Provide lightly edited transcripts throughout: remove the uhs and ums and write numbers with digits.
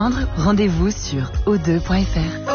Rendez-vous sur o2.fr.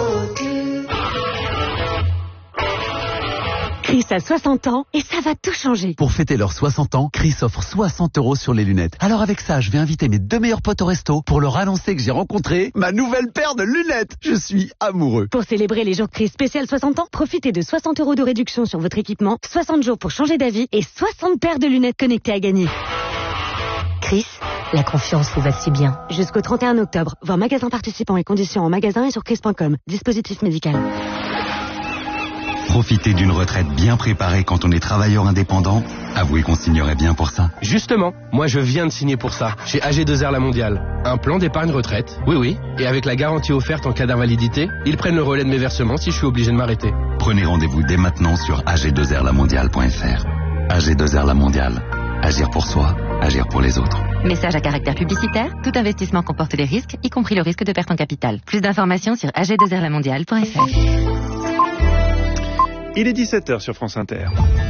Chris a 60 ans et ça va tout changer. Pour fêter leurs 60 ans, Chris offre 60 € sur les lunettes. Alors avec ça, je vais inviter mes 2 meilleurs potes au resto pour leur annoncer que j'ai rencontré ma nouvelle paire de lunettes. Je suis amoureux. Pour célébrer les jours Chris spécial 60 ans, profitez de 60 € de réduction sur votre équipement, 60 jours pour changer d'avis et 60 paires de lunettes connectées à gagner. Chris, la confiance vous va si bien. Jusqu'au 31 octobre, voir magasin participants et conditions en magasin et sur chris.com. Dispositif médical. Profiter d'une retraite bien préparée quand on est travailleur indépendant, avouez qu'on signerait bien pour ça. Justement, moi je viens de signer pour ça, chez AG2R La Mondiale. Un plan d'épargne retraite, oui, et avec la garantie offerte en cas d'invalidité, ils prennent le relais de mes versements si je suis obligé de m'arrêter. Prenez rendez-vous dès maintenant sur ag2rlamondiale.fr. AG2R La Mondiale. Agir pour soi, agir pour les autres. Message à caractère publicitaire, tout investissement comporte des risques, y compris le risque de perte en capital. Plus d'informations sur ag2rlamondiale.fr. Il est 17h sur France Inter.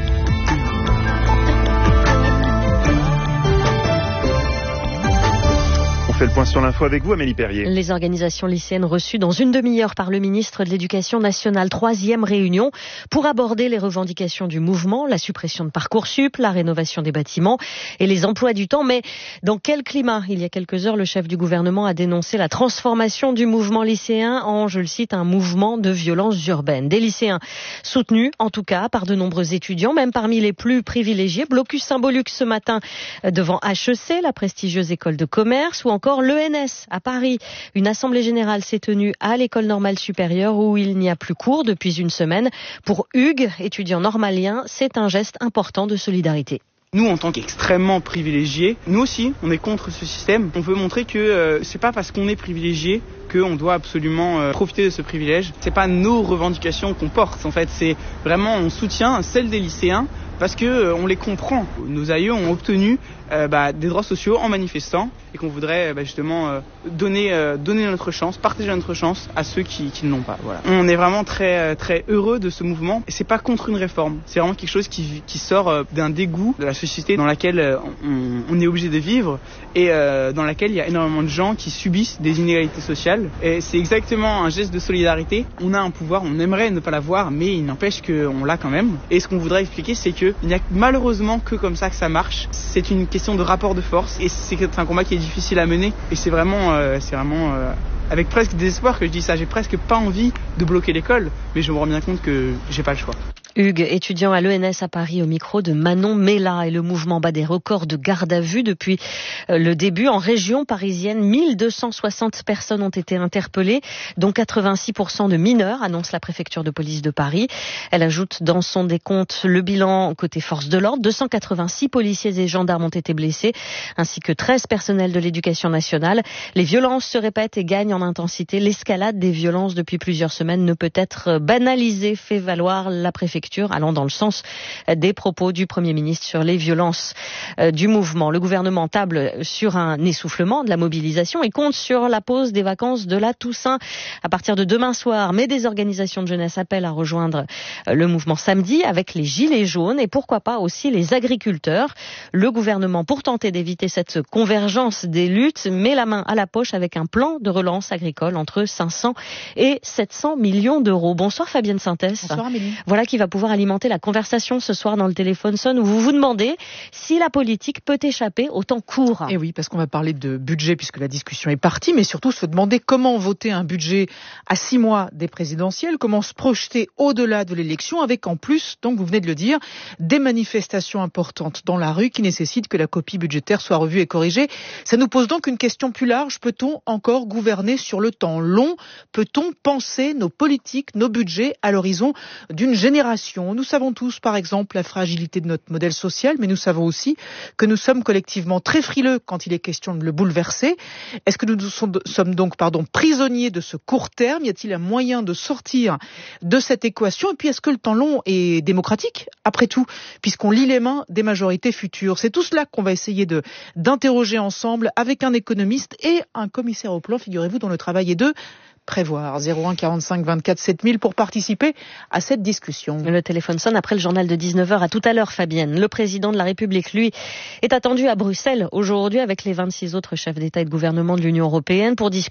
On fait le point sur l'info avec vous, Amélie Perrier. Les organisations lycéennes reçues dans une demi-heure par le ministre de l'Éducation nationale. 3e réunion pour aborder les revendications du mouvement, la suppression de Parcoursup, la rénovation des bâtiments et les emplois du temps. Mais dans quel climat? Il y a quelques heures, le chef du gouvernement a dénoncé la transformation du mouvement lycéen en, je le cite, un mouvement de violence urbaine. Des lycéens soutenus, en tout cas, par de nombreux étudiants, même parmi les plus privilégiés. Blocus symbolique ce matin devant HEC, la prestigieuse école de commerce, ou encore l'ENS à Paris. Une assemblée générale s'est tenue à l'école normale supérieure où il n'y a plus cours depuis une semaine. Pour Hugues, étudiant normalien, c'est un geste important de solidarité. Nous, en tant qu'extrêmement privilégiés, nous aussi, on est contre ce système. On veut montrer que c'est pas parce qu'on est privilégié qu'on doit absolument profiter de ce privilège. C'est pas nos revendications qu'on porte. En fait, c'est vraiment, on soutient celles des lycéens parce que on les comprend. Nos aïeux ont obtenu des droits sociaux en manifestant et qu'on voudrait justement donner notre chance, partager notre chance à ceux qui ne l'ont pas. Voilà. On est vraiment très très heureux de ce mouvement. Et c'est pas contre une réforme. C'est vraiment quelque chose qui sort d'un dégoût de la société dans laquelle on est obligé de vivre et dans laquelle il y a énormément de gens qui subissent des inégalités sociales. Et c'est exactement un geste de solidarité. On a un pouvoir, on aimerait ne pas l'avoir, mais il n'empêche qu'on l'a quand même. Et ce qu'on voudrait expliquer, c'est qu'il n'y a malheureusement que comme ça que ça marche. C'est une question de rapport de force et c'est un combat qui est difficile à mener. Et c'est vraiment avec presque désespoir que je dis ça. J'ai presque pas envie de bloquer l'école, mais je me rends bien compte que j'ai pas le choix. Hugues, étudiant à l'ENS à Paris, au micro de Manon Mella. Et le mouvement bat des records de garde à vue depuis le début. En région parisienne, 1260 personnes ont été interpellées, dont 86% de mineurs, annonce la préfecture de police de Paris. Elle ajoute dans son décompte le bilan côté force de l'ordre. 286 policiers et gendarmes ont été blessés, ainsi que 13 personnels de l'éducation nationale. Les violences se répètent et gagnent en intensité. L'escalade des violences depuis plusieurs semaines ne peut être banalisée, fait valoir la préfecture, allant dans le sens des propos du Premier ministre sur les violences du mouvement. Le gouvernement table sur un essoufflement de la mobilisation et compte sur la pause des vacances de la Toussaint à partir de demain soir. Mais des organisations de jeunesse appellent à rejoindre le mouvement samedi avec les gilets jaunes et pourquoi pas aussi les agriculteurs. Le gouvernement, pour tenter d'éviter cette convergence des luttes, met la main à la poche avec un plan de relance agricole entre 500 et 700 millions d'euros. Bonsoir Fabienne Sintès. Bonsoir Amélie. Voilà qui va pouvoir alimenter la conversation ce soir dans le téléphone sonne où vous vous demandez si la politique peut échapper au temps court. Et oui, parce qu'on va parler de budget puisque la discussion est partie, mais surtout se demander comment voter un budget à 6 mois des présidentielles, comment se projeter au-delà de l'élection avec en plus, donc vous venez de le dire, des manifestations importantes dans la rue qui nécessitent que la copie budgétaire soit revue et corrigée. Ça nous pose donc une question plus large. Peut-on encore gouverner sur le temps long? Peut-on penser nos politiques, nos budgets à l'horizon d'une génération? Nous savons tous, par exemple, la fragilité de notre modèle social, mais nous savons aussi que nous sommes collectivement très frileux quand il est question de le bouleverser. Est-ce que nous sommes donc prisonniers de ce court terme? Y a-t-il un moyen de sortir de cette équation? Et puis, est-ce que le temps long est démocratique, après tout, puisqu'on lie les mains des majorités futures? C'est tout cela qu'on va essayer d'interroger ensemble avec un économiste et un commissaire au plan, figurez-vous, dont le travail est de prévoir. 01 45 24 7000 pour participer à cette discussion. Le téléphone sonne après le journal de 19h. À tout à l'heure, Fabienne. Le président de la République, lui, est attendu à Bruxelles aujourd'hui avec les 26 autres chefs d'État et de gouvernement de l'Union européenne pour discuter